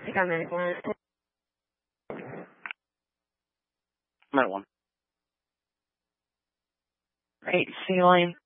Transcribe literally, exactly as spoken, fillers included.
I got medical on it. Med one. Right, ceiling.